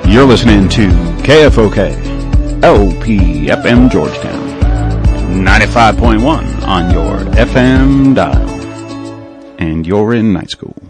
You're listening to KFOK, LPFM Georgetown, 95.1 on your FM dial. And you're in night school.